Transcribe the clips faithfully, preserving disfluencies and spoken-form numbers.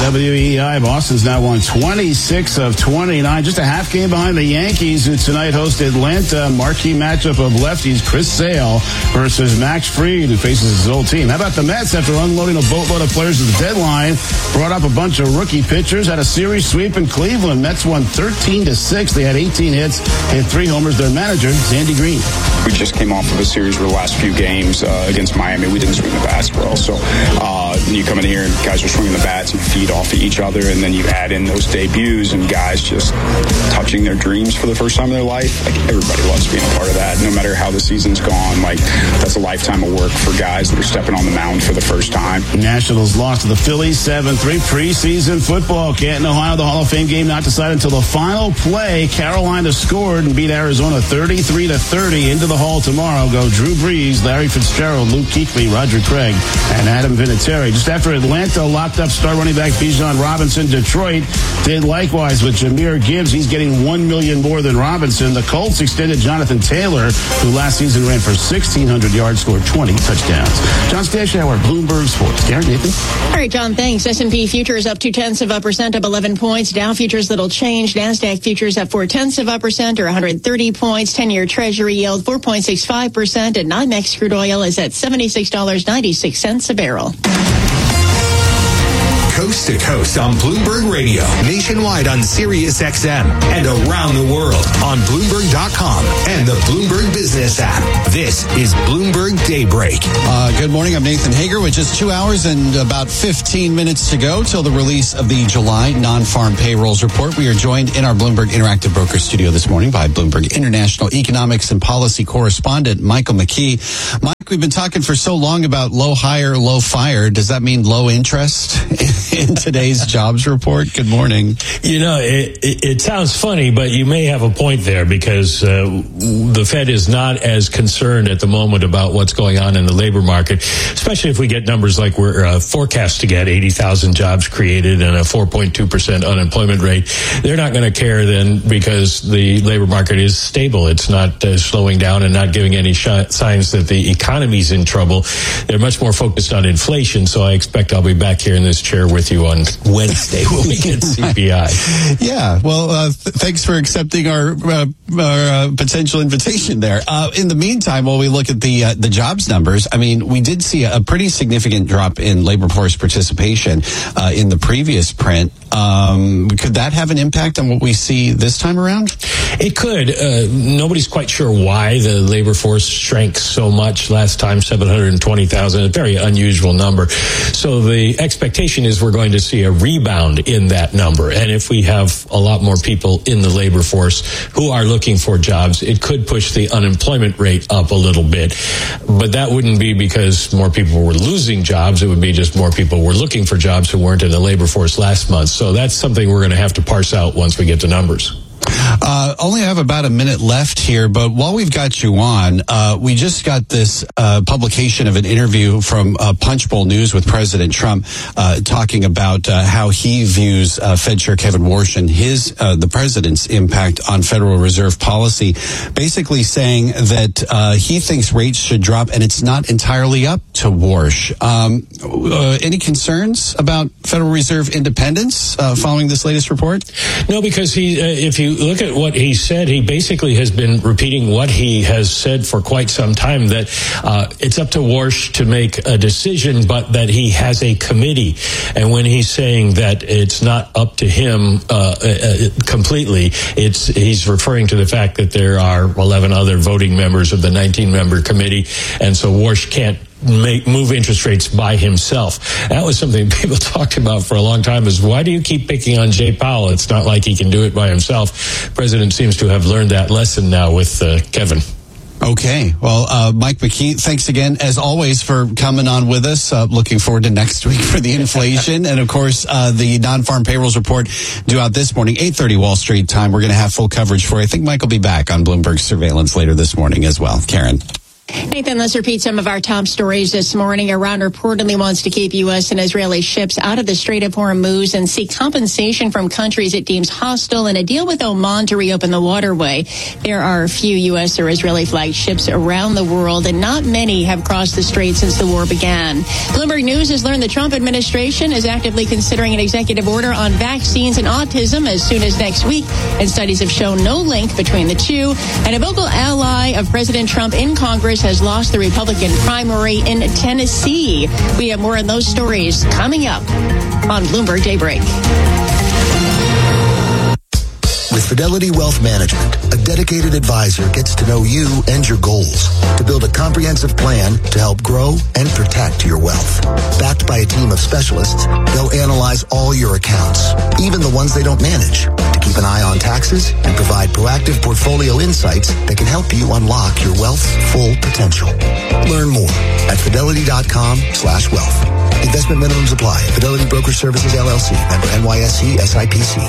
W E I. Boston's now won twenty-six of twenty-nine. Just a half game behind the Yankees, who tonight host Atlanta. Marquee matchup of lefties, Chris Sale versus Max Fried, who faces his old team. How about the Mets? After unloading a boatload of players at the deadline, brought up a bunch of rookie pitchers, had a series sweep in Cleveland. Mets won thirteen to six. They had eighteen hits and three homers. Their manager, Zandy Green. We just came off of a series where the last few games uh, against Miami, we didn't swing the bats well. So uh, you come in here and guys are swinging the bats and feed off of each other, and then you add in those debuts and guys just touching their dreams for the first time in their life. Like, everybody loves being a part of that. No matter how the season's gone, like, that's a lifetime of work for guys that are stepping on the mound for the first time. Nationals lost to the Phillies seven three. Preseason football. Canton, Ohio, the Hall of Fame game not decided until the final play. Carolina scored and beat Arizona thirty-three to thirty. Into the Hall tomorrow go Drew Brees, Larry Fitzgerald, Luke Kuechly, Roger Craig, and Adam Vinatieri. Just after Atlanta locked up star running back Bijan Robinson, Detroit did likewise with Jahmyr Gibbs. He's getting one million dollars more than Robinson. The Colts extended Jonathan Taylor, who last season ran for sixteen hundred yards, scored twenty touchdowns. John Stashauer, Bloomberg Sports. Karen, Nathan? All right, John, thanks. S and P futures up two tenths of a percent, up eleven points. Dow futures little change. NASDAQ futures up four tenths of a percent, or one hundred thirty points. ten-year Treasury yield four point six five percent, and NYMEX crude oil is at seventy-six dollars and ninety-six cents a barrel. Coast to coast on Bloomberg Radio, nationwide on Sirius X M, and around the world on Bloomberg dot com and the Bloomberg Business app. This is Bloomberg Daybreak. Uh, good morning. I'm Nathan Hager with just two hours and about fifteen minutes to go till the release of the July non-farm payrolls report. We are joined in our Bloomberg Interactive Broker studio this morning by Bloomberg International Economics and Policy correspondent Michael McKee. Mike, we've been talking for so long about low hire, low fire. Does that mean low interest in today's jobs report? Good morning. You know, it, it, it sounds funny, but you may have a point there, because uh, the Fed is not as concerned at the moment about what's going on in the labor market, especially if we get numbers like we're uh, forecast to get, eighty thousand jobs created and a four point two percent unemployment rate. They're not going to care then, because the labor market is stable. It's not uh, slowing down and not giving any sh- signs that the economy's in trouble. They're much more focused on inflation, so I expect I'll be back here in this chair with you on Wednesday when we get C P I. Yeah, well, uh, th- thanks for accepting our, uh, our uh, potential invitation there. Uh, in the meantime, while we look at the uh, the jobs numbers, I mean, we did see a pretty significant drop in labor force participation uh, in the previous print. Um, could that have an impact on what we see this time around? It could. Uh, nobody's quite sure why the labor force shrank so much last time, seven hundred twenty thousand, a very unusual number. So the expectation is we're going to see a rebound in that number. And if we have a lot more people in the labor force who are looking for jobs, it could push the unemployment rate up a little bit. But that wouldn't be because more people were losing jobs. It would be just more people were looking for jobs who weren't in the labor force last month. So that's something we're going to have to parse out once we get to numbers. Uh, only have about a minute left here, but while we've got you on, uh, we just got this uh, publication of an interview from uh, Punchbowl News with President Trump, uh, talking about uh, how he views uh, Fed Chair Kevin Warsh and his, uh, the president's impact on Federal Reserve policy, basically saying that uh, he thinks rates should drop and it's not entirely up to Warsh. Um, uh, any concerns about Federal Reserve independence uh, following this latest report? No, because he, uh, if you look at what he said, he basically has been repeating what he has said for quite some time, that uh, it's up to Warsh to make a decision, but that he has a committee. And when he's saying that it's not up to him uh, uh, completely, it's he's referring to the fact that there are eleven other voting members of the nineteen-member committee, and so Warsh can't make move interest rates by himself. That was something people talked about for a long time, is why do you keep picking on Jay Powell? It's not like he can do it by himself. The president seems to have learned that lesson now with uh, Kevin. Okay. Well, uh, Mike McKee, thanks again, as always, for coming on with us. Uh, looking forward to next week for the inflation. And, of course, uh, the non-farm payrolls report due out this morning, eight thirty Wall Street time. We're going to have full coverage for you. I think Mike will be back on Bloomberg Surveillance later this morning as well. Karen. Nathan, let's repeat some of our top stories this morning. Iran reportedly wants to keep U S and Israeli ships out of the Strait of Hormuz and seek compensation from countries it deems hostile in a deal with Oman to reopen the waterway. There are a few U S or Israeli flagged ships around the world, and not many have crossed the strait since the war began. Bloomberg News has learned the Trump administration is actively considering an executive order on vaccines and autism as soon as next week, and studies have shown no link between the two. And a vocal ally of President Trump in Congress has lost the Republican primary in Tennessee. We have more on those stories coming up on Bloomberg Daybreak. With Fidelity Wealth Management, a dedicated advisor gets to know you and your goals to build a comprehensive plan to help grow and protect your wealth. Backed by a team of specialists, they'll analyze all your accounts, even the ones they don't manage, to keep an eye on taxes and provide proactive portfolio insights that can help you unlock your wealth's full potential. Learn more at fidelity.com slash wealth. Investment minimums apply. Fidelity Broker Services, L L C. Member N Y S E S I P C.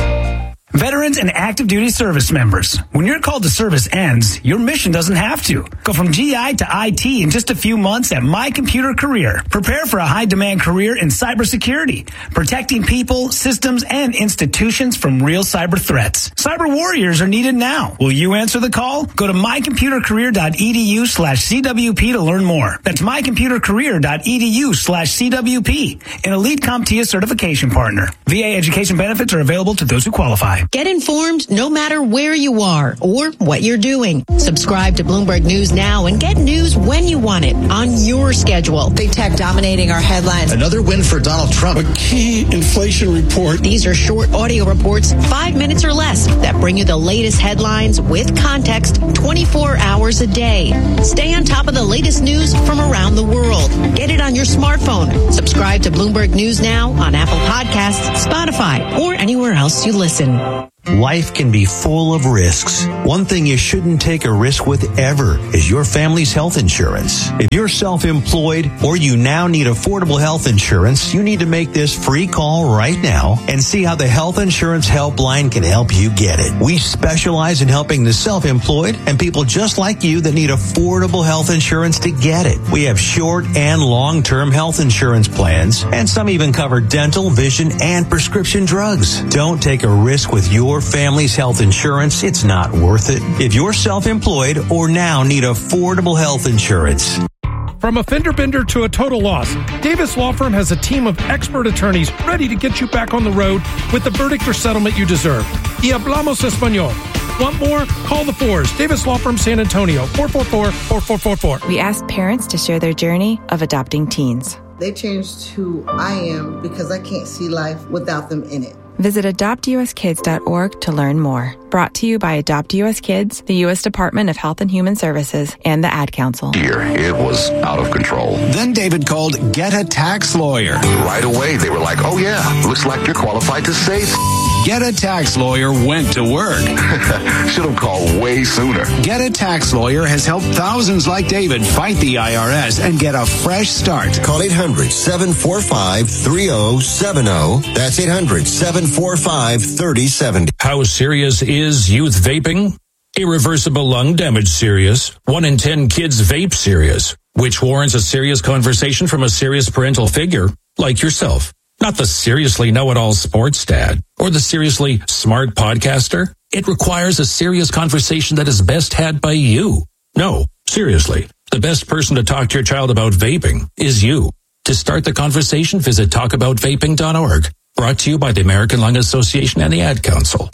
Veterans and active duty service members, when your call to service ends, your mission doesn't have to. Go from G I to I T in just a few months at My Computer Career. Prepare for a high-demand career in cybersecurity, protecting people, systems, and institutions from real cyber threats. Cyber warriors are needed now. Will you answer the call? Go to mycomputercareer.edu slash CWP to learn more. That's mycomputercareer.edu slash CWP, an elite CompTIA certification partner. V A education benefits are available to those who qualify. Get informed no matter where you are or what you're doing. Subscribe to Bloomberg News now and get news when you want it on your schedule. Big tech dominating our headlines. Another win for Donald Trump. A key inflation report. These are short audio reports, five minutes or less, that bring you the latest headlines with context twenty-four hours a day. Stay on top of the latest news from around the world. Get it on your smartphone. Subscribe to Bloomberg News now on Apple Podcasts, Spotify, or anywhere else you listen. Life can be full of risks. One thing you shouldn't take a risk with ever is your family's health insurance. If you're self-employed or you now need affordable health insurance, you need to make this free call right now and see how the Health Insurance Helpline can help you get it. We specialize in helping the self-employed and people just like you that need affordable health insurance to get it. We have short and long-term health insurance plans, and some even cover dental, vision, and prescription drugs. Don't take a risk with your family's health insurance. It's not worth it. If you're self-employed or now need affordable health insurance. From a fender bender to a total loss, Davis Law Firm has a team of expert attorneys ready to get you back on the road with the verdict or settlement you deserve. Y hablamos español. Want more? Call the fours. Davis Law Firm San Antonio, four four four, four four four four. We asked parents to share their journey of adopting teens. They changed who I am because I can't see life without them in it. Visit adopt u s kids dot org to learn more. Brought to you by Adopt U S Kids, the U S Department of Health and Human Services, and the Ad Council. Here, it was out of control. Then David called Get a Tax Lawyer. Right away, they were like, oh yeah, looks like you're qualified to say. Get a Tax Lawyer went to work. Should have called way sooner. Get a Tax Lawyer has helped thousands like David fight the I R S and get a fresh start. Call eight hundred, seven four five, three oh seven oh. That's eight hundred, seven four five, three oh seven oh. How serious is youth vaping? Irreversible lung damage serious. One in ten kids vape serious, which warrants a serious conversation from a serious parental figure like yourself. Not the seriously know-it-all sports dad or the seriously smart podcaster. It requires a serious conversation that is best had by you. No, seriously, the best person to talk to your child about vaping is you. To start the conversation, visit talk about vaping dot org. Brought to you by the American Lung Association and the Ad Council.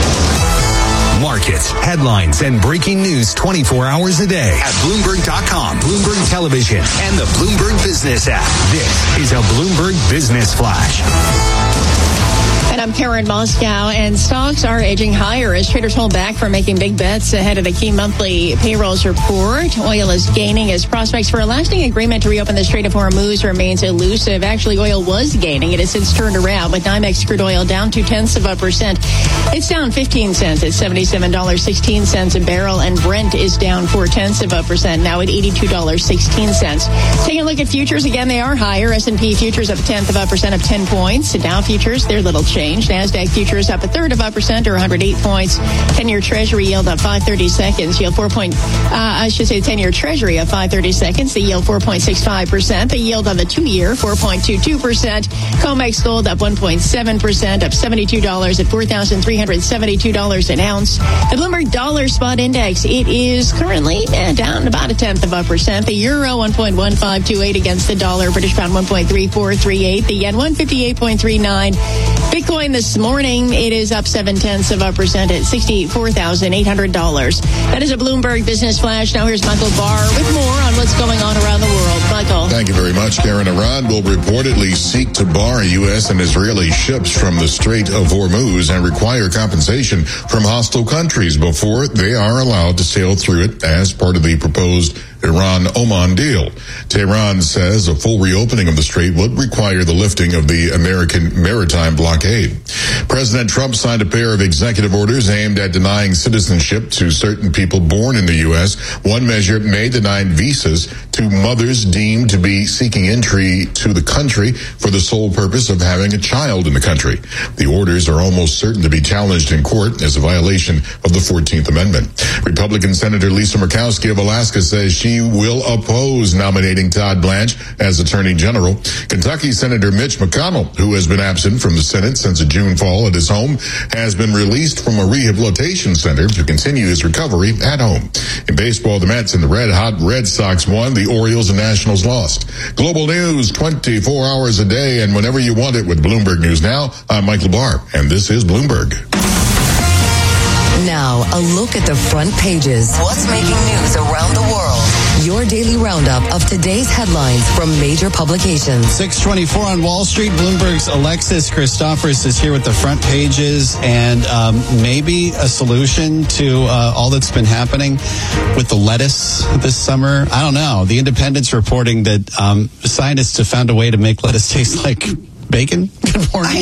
Markets, headlines, and breaking news twenty-four hours a day at Bloomberg dot com, Bloomberg Television, and the Bloomberg Business app. This is a Bloomberg Business Flash. And I'm Karen Moscow, and stocks are edging higher as traders hold back from making big bets ahead of the key monthly payrolls report. Oil is gaining as prospects for a lasting agreement to reopen the Strait of Hormuz remains elusive. Actually, oil was gaining. It has since turned around, with NYMEX crude oil down two-tenths of a percent. It's down fifteen cents at seventy-seven dollars and sixteen cents a barrel, and Brent is down four-tenths of a percent, now at eighty-two dollars and sixteen cents. Taking a look at futures again, they are higher. S and P futures up a tenth of a percent of ten points. Dow futures, they're little change. NASDAQ futures up a third of a percent or one hundred eight points. ten-year Treasury yield up five thirty-seconds. Yield four point, uh, I should say ten-year Treasury up five thirty-seconds. The yield four point six five percent. The yield on the two-year four point two two percent. COMEX gold up one point seven percent, up seventy-two dollars at four thousand three hundred seventy-two dollars an ounce. The Bloomberg Dollar Spot Index, it is currently eh, down about a tenth of a percent. The euro one point one five two eight against the dollar. British pound one point three four three eight. The yen one fifty-eight point three nine. Bitcoin this morning, it is up seven tenths of a percent at sixty-four thousand eight hundred dollars. That is a Bloomberg Business Flash. Now here's Michael Barr with more on what's going on around the world. Michael. Thank you very much, Karen. Iran will reportedly seek to bar U S and Israeli ships from the Strait of Hormuz and require compensation from hostile countries before they are allowed to sail through it as part of the proposed Iran-Oman deal. Tehran says a full reopening of the strait would require the lifting of the American maritime blockade. President Trump signed a pair of executive orders aimed at denying citizenship to certain people born in the U S. One measure may deny visas to mothers deemed to be seeking entry to the country for the sole purpose of having a child in the country. The orders are almost certain to be challenged in court as a violation of the fourteenth Amendment. Republican Senator Lisa Murkowski of Alaska says she will oppose nominating Todd Blanche as Attorney General. Kentucky Senator Mitch McConnell, who has been absent from the Senate since a June fall at his home, has been released from a rehabilitation center to continue his recovery at home. In baseball, the Mets and the Red Hot Red Sox won. The Orioles and Nationals lost. Global news twenty-four hours a day and whenever you want it with Bloomberg News Now. I'm Michael Barr, and this is Bloomberg. Now, a look at the front pages. What's making news around the world? Your daily roundup of today's headlines from major publications. six twenty-four on Wall Street. Bloomberg's Alexis Christophorous is here with the front pages and um, maybe a solution to uh, all that's been happening with the lettuce this summer. I don't know. The Independent's reporting that um, scientists have found a way to make lettuce taste like bacon. Good morning.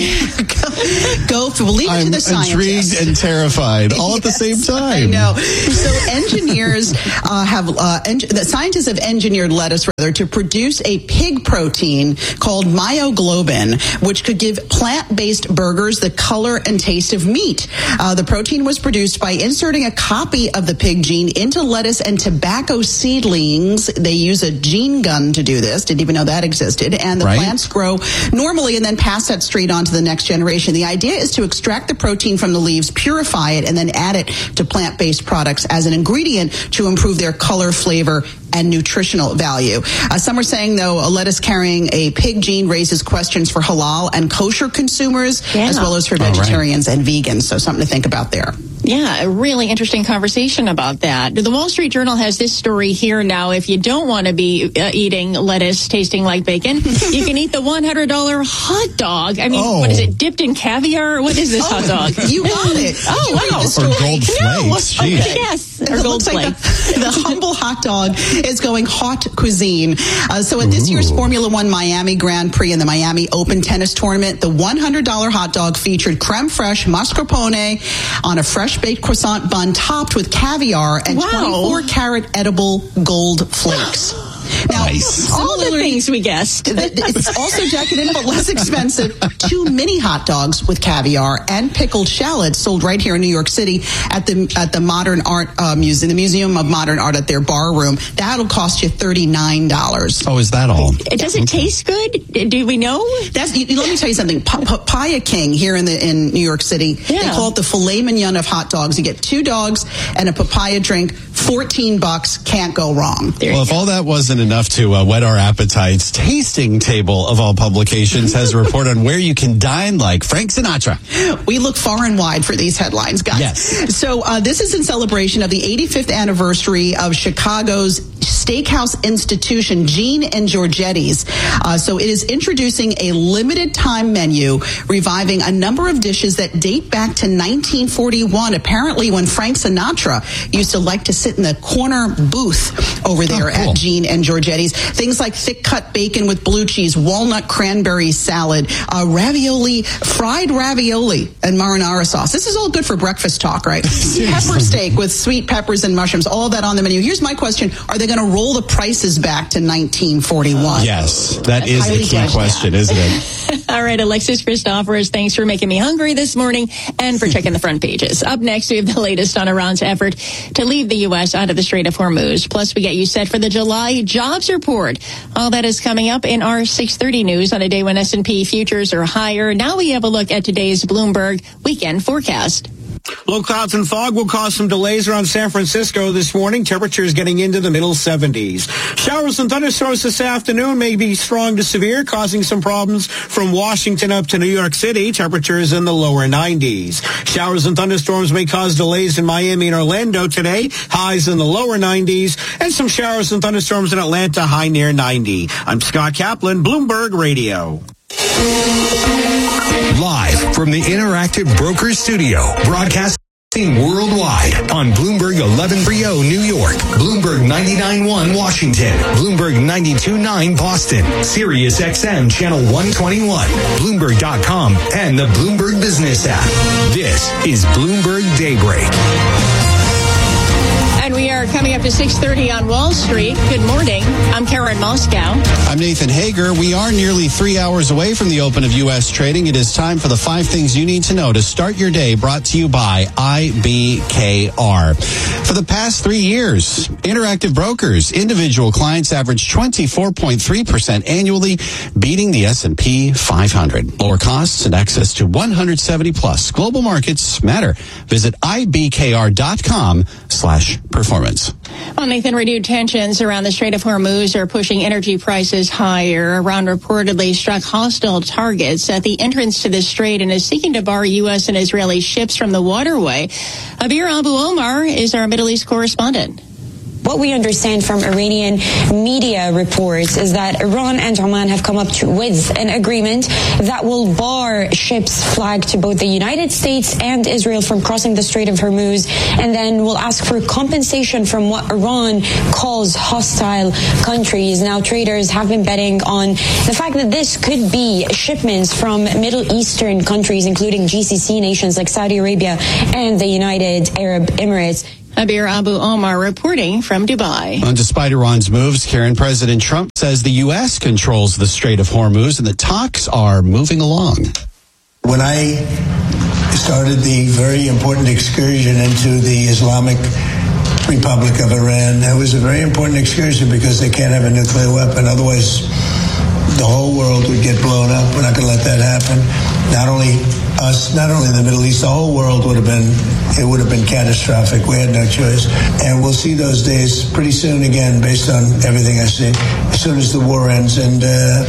Go for leave it to the scientists. I'm intrigued and terrified all yes, at the same time. I know. So engineers uh, have uh, en- the scientists have engineered lettuce rather to produce a pig protein called myoglobin, which could give plant-based burgers the color and taste of meat. Uh, the protein was produced by inserting a copy of the pig gene into lettuce and tobacco seedlings. They use a gene gun to do this. Didn't even know that existed. And the right. plants grow normally and then pass that straight on to the next generation. The idea is to extract the protein from the leaves, purify it, and then add it to plant-based products as an ingredient to improve their color, flavor, and nutritional value. Uh, some are saying, though, a lettuce carrying a pig gene raises questions for halal and kosher consumers, yeah. as well as for vegetarians right. and vegans. So something to think about there. Yeah, a really interesting conversation about that. The Wall Street Journal has this story here now. If you don't want to be uh, eating lettuce tasting like bacon, you can eat the one hundred dollars hot dog. I mean, oh. what is it, dipped in caviar? What is this oh, hot dog? You got it. Oh, wow. Or gold flakes. No. Okay, yes, or it gold flakes. Like the, the humble hot dog is going hot cuisine. Uh, so at this Ooh. year's Formula One Miami Grand Prix and the Miami Open Tennis Tournament, the one hundred dollars hot dog featured creme fraiche mascarpone on a fresh baked croissant bun topped with caviar and wow. twenty-four karat edible gold flakes. Now, nice. all the things we guessed. It's also decadent but less expensive. Two mini hot dogs with caviar and pickled shallots sold right here in New York City at the at the Modern Art uh, Museum, the Museum of Modern Art at their bar room. That'll cost you thirty-nine dollars. Oh, is that all? Does it okay. taste good? Do we know? That's. You, let me tell you something. Pa- Papaya King here in the in New York City. Yeah. They call it the filet mignon of hot dogs. You get two dogs and a papaya drink. fourteen bucks. Can't go wrong. There well, if go. all that wasn't enough to uh, whet our appetites, Tasting Table of all publications has a report on where you can dine like Frank Sinatra. We look far and wide for these headlines, guys. Yes. So uh, this is in celebration of the eighty-fifth anniversary of Chicago's steakhouse institution, Gene and Giorgetti's. Uh, so it is introducing a limited time menu, reviving a number of dishes that date back to nineteen forty-one, apparently when Frank Sinatra used to like to sit in the corner booth over there oh, cool. at Gene and Giorgetti's. Things like thick cut bacon with blue cheese, walnut cranberry salad, uh, ravioli, fried ravioli, and marinara sauce. This is all good for breakfast talk, right? Pepper steak with sweet peppers and mushrooms, all that on the menu. Here's my question. Are they going to roll the prices back to nineteen forty-one? Yes, that That's is the highly key questioned. question, isn't it? All right, Alexis Christoforous, thanks for making me hungry this morning and for checking the front pages. Up next, we have the latest on Iran's effort to leave the U S out of the Strait of Hormuz. Plus, we get you set for the July jobs report. All that is coming up in our six thirty news on a day when S and P futures are higher. Now we have a look at today's Bloomberg weekend forecast. Low clouds and fog will cause some delays around San Francisco this morning. Temperatures getting into the middle seventies. Showers and thunderstorms this afternoon may be strong to severe, causing some problems from Washington up to New York City. Temperatures in the lower nineties. Showers and thunderstorms may cause delays in Miami and Orlando today. Highs in the lower nineties. And some showers and thunderstorms in Atlanta, high near ninety. I'm Scott Kaplan, Bloomberg Radio. Live from the Interactive Brokers Studio, broadcasting worldwide on Bloomberg eleven thirty New York, Bloomberg ninety-nine point one Washington, Bloomberg ninety-two point nine Boston, Sirius X M Channel one twenty-one, Bloomberg dot com, and the Bloomberg Business app. This is Bloomberg Daybreak. And we are coming up to six thirty on Wall Street. Good morning. I'm Karen Moscow. I'm Nathan Hager. We are nearly three hours away from the open of U S trading. It is time for the five things you need to know to start your day, brought to you by I B K R. For the past three years, Interactive Brokers individual clients averaged twenty-four point three percent annually, beating the S and P five hundred. Lower costs and access to one hundred seventy plus global markets matter. Visit I B K R dot com slash performance. Well, Nathan, renewed tensions around the Strait of Hormuz are pushing energy prices higher. Iran reportedly struck hostile targets at the entrance to the strait and is seeking to bar U S and Israeli ships from the waterway. Abir Abu Omar is our Middle East correspondent. What we understand from Iranian media reports is that Iran and Oman have come up to, with an agreement that will bar ships flagged to both the United States and Israel from crossing the Strait of Hormuz, and then will ask for compensation from what Iran calls hostile countries. Now, traders have been betting on the fact that this could be shipments from Middle Eastern countries, including G C C nations like Saudi Arabia and the United Arab Emirates. Abir Abu Omar reporting from Dubai. And despite Iran's moves, Karen, President Trump says the U S controls the Strait of Hormuz and the talks are moving along. When I started the very important excursion into the Islamic Republic of Iran, it was a very important excursion because they can't have a nuclear weapon. Otherwise, the whole world would get blown up. We're not going to let that happen. Not only us, not only the Middle East, the whole world would have been, it would have been catastrophic. We had no choice. And we'll see those days pretty soon again, based on everything I see, as soon as the war ends. And uh,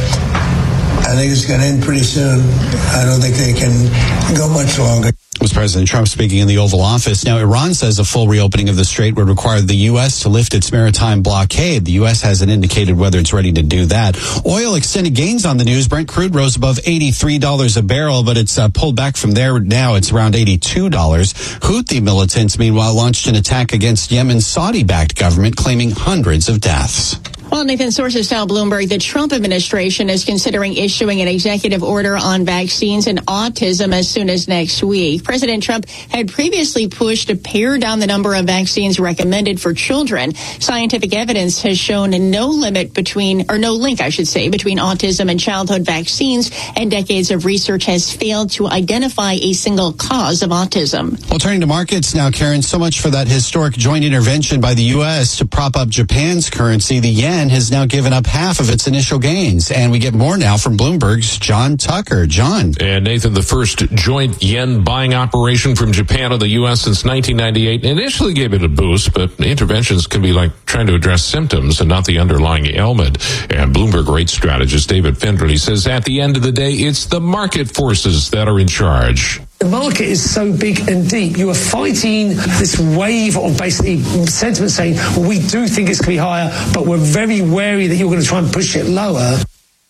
I think it's going to end pretty soon. I don't think they can go much longer. Was President Trump speaking in the Oval Office. Now, Iran says a full reopening of the strait would require the U S to lift its maritime blockade. The U S hasn't indicated whether it's ready to do that. Oil extended gains on the news. Brent crude rose above eighty-three dollars a barrel, but it's uh, pulled back from there. Now it's around eighty-two dollars. Houthi militants, meanwhile, launched an attack against Yemen's Saudi-backed government, claiming hundreds of deaths. Well, Nathan, sources tell Bloomberg the Trump administration is considering issuing an executive order on vaccines and autism as soon as next week. President Trump had previously pushed to pare down the number of vaccines recommended for children. Scientific evidence has shown no limit between, or no link, I should say, between autism and childhood vaccines, and decades of research has failed to identify a single cause of autism. Well, turning to markets now, Karen, so much for that historic joint intervention by the U S to prop up Japan's currency. The yen has now given up half of its initial gains. And we get more now from Bloomberg's John Tucker. John. And Nathan, the first joint yen buying operation from Japan and the U S since nineteen ninety-eight initially gave it a boost, but interventions can be like trying to address symptoms and not the underlying ailment. And Bloomberg rate strategist David Finderly says at the end of the day, it's the market forces that are in charge. The market is so big and deep. You are fighting this wave of basically sentiment saying, well, we do think it's going to be higher, but we're very wary that you're going to try and push it lower.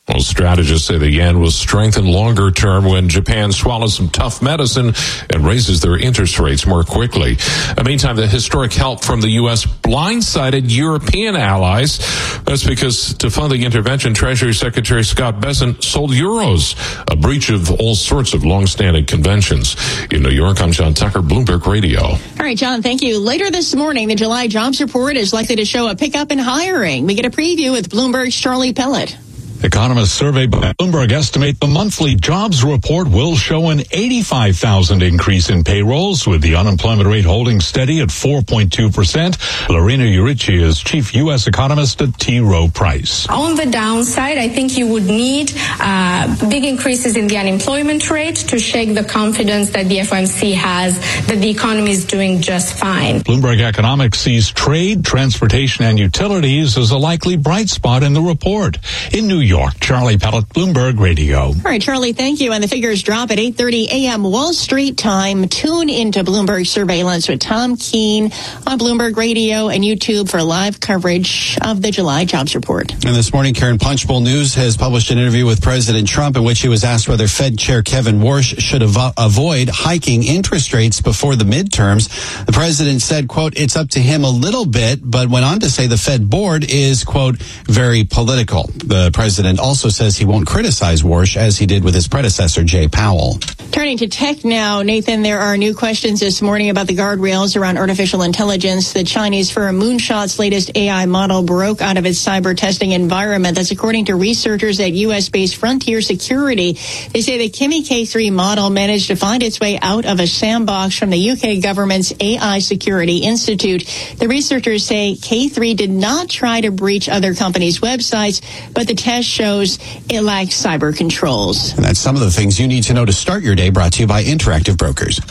Well, strategists say the yen will strengthen longer term when Japan swallows some tough medicine and raises their interest rates more quickly. In the meantime, the historic help from the U S blindsided European allies. That's because to fund the intervention, Treasury Secretary Scott Bessent sold euros, a breach of all sorts of longstanding conventions. In New York, I'm John Tucker, Bloomberg Radio. All right, John, thank you. Later this morning, the July jobs report is likely to show a pickup in hiring. We get a preview with Bloomberg's Charlie Pellet. Economists surveyed by Bloomberg estimate the monthly jobs report will show an eighty-five thousand increase in payrolls, with the unemployment rate holding steady at four point two percent. Lorena Urici is chief U S economist at T. Rowe Price. On the downside, I think you would need uh, big increases in the unemployment rate to shake the confidence that the F O M C has that the economy is doing just fine. Bloomberg Economics sees trade, transportation, and utilities as a likely bright spot in the report. In New York, York. Charlie Pellet, Bloomberg Radio. All right, Charlie, thank you. And the figures drop at eight thirty a.m. Wall Street time. Tune into Bloomberg Surveillance with Tom Keene on Bloomberg Radio and YouTube for live coverage of the July jobs report. And this morning, Karen, Punchbowl News has published an interview with President Trump in which he was asked whether Fed Chair Kevin Warsh should av- avoid hiking interest rates before the midterms. The president said, quote, it's up to him a little bit, but went on to say the Fed board is, quote, very political. The president also says he won't criticize Warsh as he did with his predecessor, Jay Powell. Turning to tech now, Nathan, there are new questions this morning about the guardrails around artificial intelligence. The Chinese firm Moonshot's latest A I model broke out of its cyber testing environment. That's according to researchers at U S-based Frontier Security. They say the Kimi K three model managed to find its way out of a sandbox from the U K government's A I Security Institute. The researchers say K three did not try to breach other companies' websites, but the test shows it lacks cyber controls. And that's some of the things you need to know to start your day, brought to you by Interactive Brokers.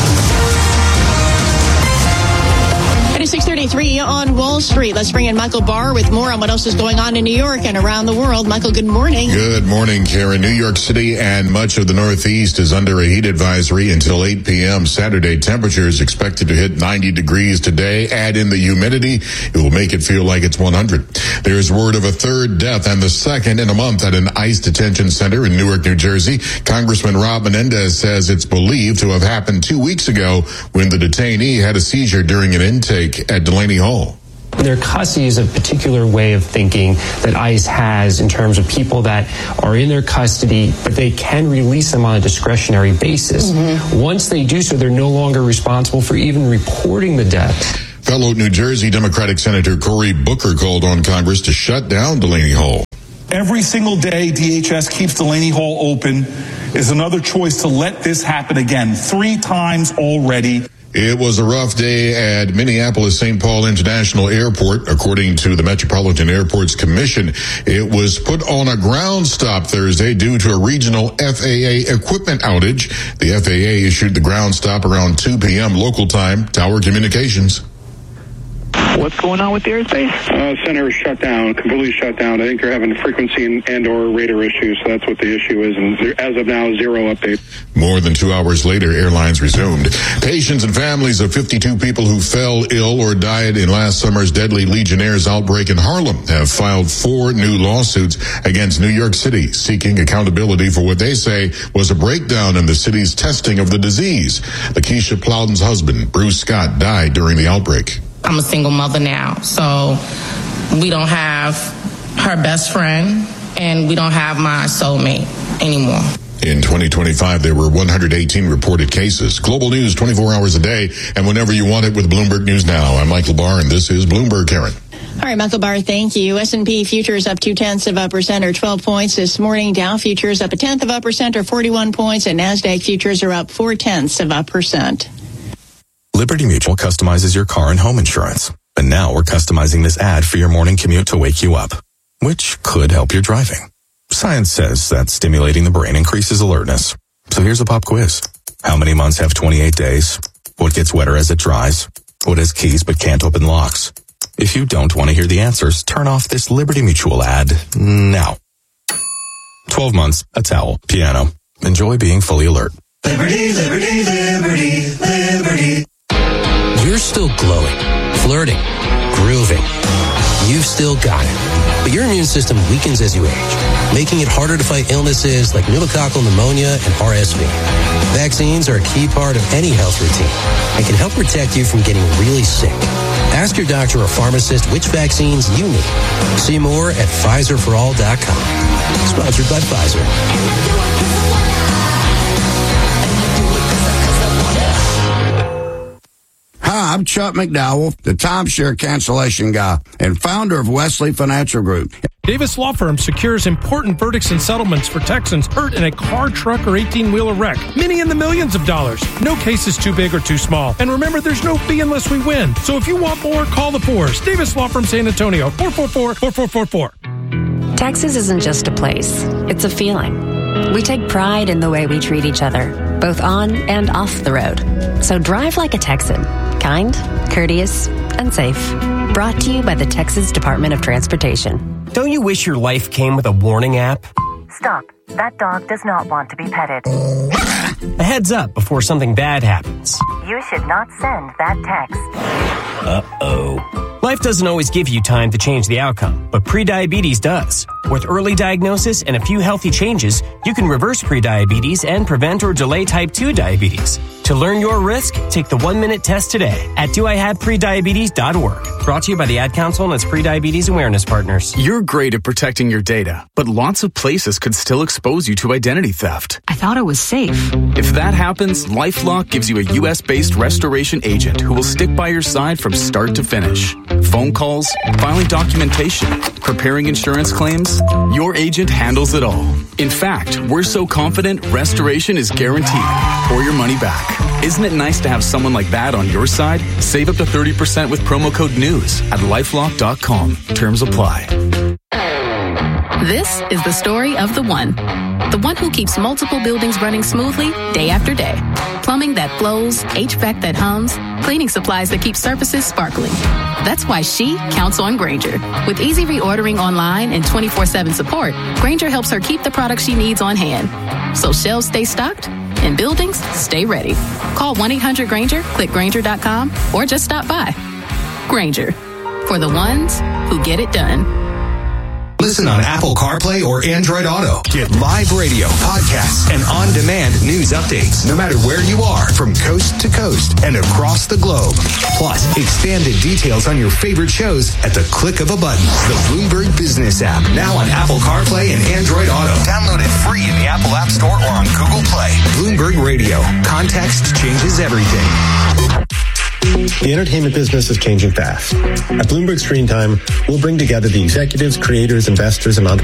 It is six thirty-three on Wall Street. Let's bring in Michael Barr with more on what else is going on in New York and around the world. Michael, good morning. Good morning, Karen. New York City and much of the Northeast is under a heat advisory until eight p.m. Saturday. Temperatures expected to hit ninety degrees today. Add in the humidity, it will make it feel like it's one hundred. There's word of a third death and the second in a month at an ICE detention center in Newark, New Jersey. Congressman Rob Menendez says it's believed to have happened two weeks ago when the detainee had a seizure during an intake at Delaney Hall. Their custody is a particular way of thinking that ICE has in terms of people that are in their custody, but they can release them on a discretionary basis. Mm-hmm. Once they do so, they're no longer responsible for even reporting the death. Fellow New Jersey Democratic Senator Cory Booker called on Congress to shut down Delaney Hall. Every single day D H S keeps Delaney Hall open is another choice to let this happen again, three times already. It was a rough day at Minneapolis Saint Paul International Airport. According to the Metropolitan Airports Commission, it was put on a ground stop Thursday due to a regional F A A equipment outage. The F A A issued the ground stop around two p.m. local time. Tower Communications. What's going on with the airspace? Uh, center is shut down, completely shut down. I think they're having frequency and, and or radar issues, so that's what the issue is. And there, as of now, zero update. More than two hours later, airlines resumed. Patients and families of fifty-two people who fell ill or died in last summer's deadly Legionnaires outbreak in Harlem have filed four new lawsuits against New York City, seeking accountability for what they say was a breakdown in the city's testing of the disease. Lakeisha Plowden's husband, Bruce Scott, died during the outbreak. I'm a single mother now, so we don't have her best friend and we don't have my soulmate anymore. In twenty twenty-five, there were one hundred eighteen reported cases. Global news twenty-four hours a day and whenever you want it with Bloomberg News Now. I'm Michael Barr and this is Bloomberg, Karen. All right, Michael Barr, thank you. S and P futures up two tenths of a percent or twelve points this morning. Dow futures up a tenth of a percent or forty-one points, and NASDAQ futures are up four tenths of a percent. Liberty Mutual customizes your car and home insurance. And now we're customizing this ad for your morning commute to wake you up, which could help your driving. Science says that stimulating the brain increases alertness. So here's a pop quiz. How many months have twenty-eight days? What gets wetter as it dries? What has keys but can't open locks? If you don't want to hear the answers, turn off this Liberty Mutual ad now. twelve months, a towel, piano. Enjoy being fully alert. Liberty, liberty, liberty, liberty. You're still glowing, flirting, grooving. you've still got it. But your immune system weakens as you age, making it harder to fight illnesses like pneumococcal pneumonia and R S V. Vaccines are a key part of any health routine and can help protect you from getting really sick. Ask your doctor or pharmacist which vaccines you need. See more at Pfizer for all dot com. Sponsored by Pfizer. Hi, I'm Chuck McDowell, the timeshare cancellation guy and founder of Wesley Financial Group. Davis Law Firm secures important verdicts and settlements for Texans hurt in a car, truck, or eighteen-wheeler wreck. Many in the millions of dollars. No case is too big or too small. And remember, there's no fee unless we win. So if you want more, call the Fours. Davis Law Firm San Antonio, four four four, four four four four. Texas isn't just a place. It's a feeling. We take pride in the way we treat each other, both on and off the road. So drive like a Texan. Kind, courteous, and safe. Brought to you by the Texas Department of Transportation. Don't you wish your life came with a warning app? Stop. That dog does not want to be petted. A heads up before something bad happens. You should not send that text. Uh-oh. Life doesn't always give you time to change the outcome, but prediabetes does. With early diagnosis and a few healthy changes, you can reverse prediabetes and prevent or delay type two diabetes. To learn your risk, take the one-minute test today at do I have prediabetes dot org. Brought to you by the Ad Council and its prediabetes awareness partners. You're great at protecting your data, but lots of places could still expose you to identity theft. I thought it was safe. If that happens, LifeLock gives you a U S-based restoration agent who will stick by your side from start to finish. Phone calls, filing documentation, preparing insurance claims, your agent handles it all. In fact, we're so confident restoration is guaranteed or your money back. Isn't it nice to have someone like that on your side? Save up to thirty percent with promo code NEWS at lifelock dot com. Terms apply. This is the story of the one. The one who keeps multiple buildings running smoothly day after day. Plumbing that flows, H V A C that hums, cleaning supplies that keep surfaces sparkling. That's why she counts on Grainger. With easy reordering online and twenty-four seven support, Grainger helps her keep the products she needs on hand. So shelves stay stocked and buildings stay ready. Call one eight hundred Grainger, click Grainger dot com, or just stop by. Grainger, for the ones who get it done. Listen on Apple CarPlay or Android Auto. Get live radio, podcasts, and on-demand news updates no matter where you are from coast to coast and across the globe. Plus, expanded details on your favorite shows at the click of a button. The Bloomberg Business app, now on Apple CarPlay and Android Auto. Download it free in the Apple App Store or on Google Play. Bloomberg Radio. Context changes everything. The entertainment business is changing fast. At Bloomberg Screen Time, we'll bring together the executives, creators, investors, and entrepreneurs